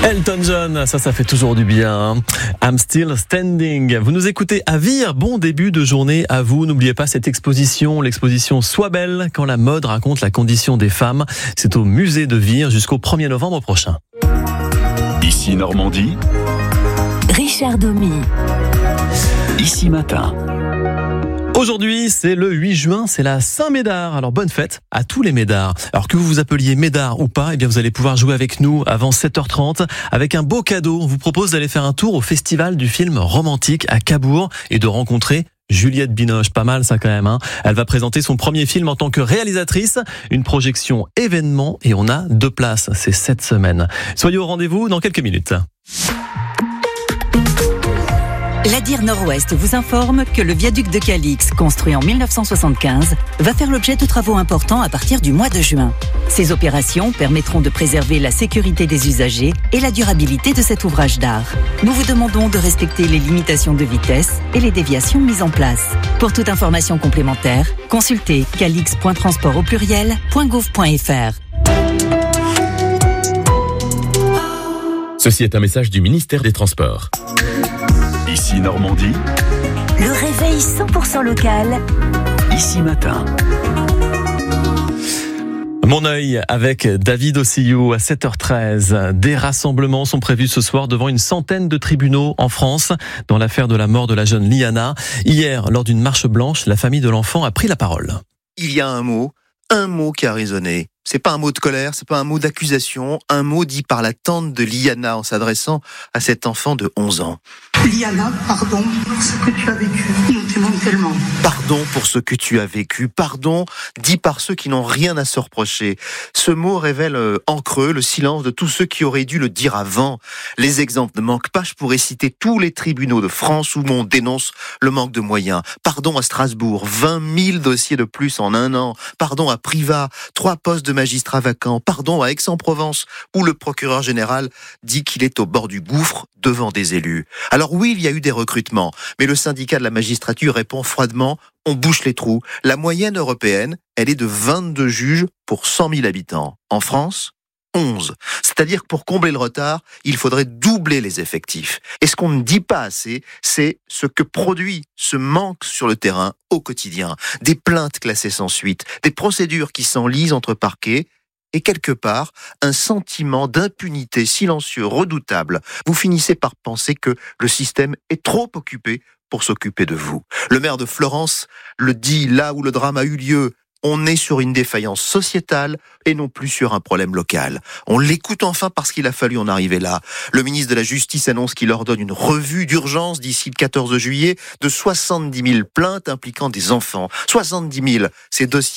Elton John, ça fait toujours du bien. I'm still standing. Vous nous écoutez à Vire. Bon début de journée à vous. N'oubliez pas cette exposition, l'exposition Sois belle quand la mode raconte la condition des femmes. C'est au musée de Vire jusqu'au 1er novembre prochain. Ici Normandie, Richard Domy. Ici Matin. Aujourd'hui, c'est le 8 juin, c'est la Saint-Médard. Alors bonne fête à tous les Médards. Alors que vous vous appeliez Médard ou pas, eh bien vous allez pouvoir jouer avec nous avant 7h30 avec un beau cadeau. On vous propose d'aller faire un tour au festival du film romantique à Cabourg et de rencontrer Juliette Binoche, pas mal ça quand même, hein. Elle va présenter son premier film en tant que réalisatrice, une projection événement et on a 2 places, c'est cette semaine. Soyez au rendez-vous dans quelques minutes. L'Adir Nord-Ouest vous informe que le viaduc de Calix, construit en 1975, va faire l'objet de travaux importants à partir du mois de juin. Ces opérations permettront de préserver la sécurité des usagers et la durabilité de cet ouvrage d'art. Nous vous demandons de respecter les limitations de vitesse et les déviations mises en place. Pour toute information complémentaire, consultez calix.transport@gouv.fr. Ceci est un message du ministère des Transports. Ici Normandie, Le réveil 100% local. Ici Matin. Mon œil avec David Ossillou à 7h13. Des rassemblements sont prévus ce soir devant une centaine de tribunaux en France dans l'affaire de la mort de la jeune Liana. Hier, lors d'une marche blanche, la famille de l'enfant a pris la parole. Il y a un mot qui a résonné. C'est pas un mot de colère, c'est pas un mot d'accusation, un mot dit par la tante de Liana en s'adressant à cet enfant de 11 ans. Liana, pardon pour ce que tu as vécu. Nous t'aimons tellement. Pardon pour ce que tu as vécu, pardon dit par ceux qui n'ont rien à se reprocher. Ce mot révèle en creux le silence de tous ceux qui auraient dû le dire avant. Les exemples ne manquent pas, je pourrais citer tous les tribunaux de France où on dénonce le manque de moyens. Pardon à Strasbourg, 20 000 dossiers de plus en un an. Pardon à Privas, 3 postes de magistrats vacants. Pardon à Aix-en-Provence où le procureur général dit qu'il est au bord du gouffre devant des élus. Alors oui, il y a eu des recrutements, mais le syndicat de la magistrature répond froidement, on bouche les trous. La moyenne européenne, elle est de 22 juges pour 100 000 habitants. En France, 11. C'est-à-dire que pour combler le retard, il faudrait doubler les effectifs. Et ce qu'on ne dit pas assez, c'est ce que produit ce manque sur le terrain au quotidien. Des plaintes classées sans suite, des procédures qui s'enlisent entre parquets, et quelque part, un sentiment d'impunité silencieux, redoutable. Vous finissez par penser que le système est trop occupé pour s'occuper de vous. Le maire de Florence le dit là où le drame a eu lieu. On est sur une défaillance sociétale et non plus sur un problème local. On l'écoute enfin parce qu'il a fallu en arriver là. Le ministre de la Justice annonce qu'il ordonne une revue d'urgence d'ici le 14 juillet de 70 000 plaintes impliquant des enfants. 70 000, ces dossiers